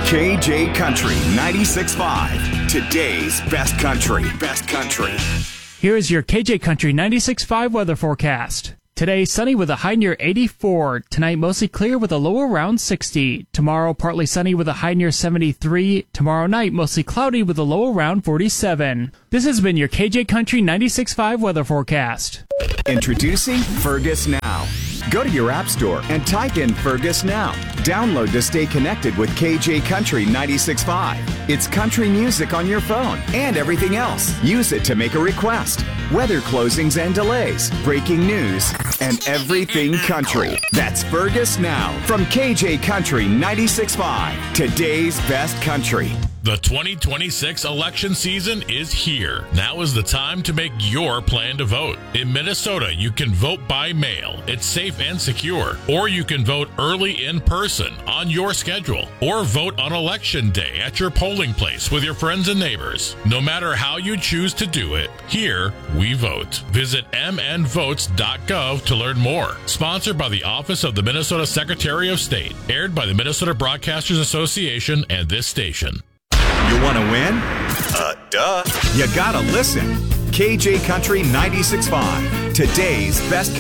KJ Country 96.5. Today's best country. Best country. Here is your KJ Country 96.5 weather forecast. Today, sunny with a high near 84. Tonight, mostly clear with a low around 60. Tomorrow, partly sunny with a high near 73. Tomorrow night, mostly cloudy with a low around 47. This has been your KJ Country 96.5 weather forecast. Introducing Fergus Now. Go to your app store and type in Fergus Now. Download to stay connected with KJ Country 96.5. It's country music on your phone and everything else. Use it to make a request. Weather closings and delays, breaking news, and everything country. That's Fergus Now from KJ Country 96.5. Today's best country. The 2026 election season is here. Now is the time to make your plan to vote. In Minnesota, you can vote by mail. It's safe and secure. Or you can vote early in person on your schedule. Or vote on election day at your polling place with your friends and neighbors. No matter how you choose to do it, here we vote. Visit mnvotes.gov to learn more. Sponsored by the Office of the Minnesota Secretary of State. Aired by the Minnesota Broadcasters Association and this station. You want to win? Duh. You gotta listen. KJ Country 96.5. Today's best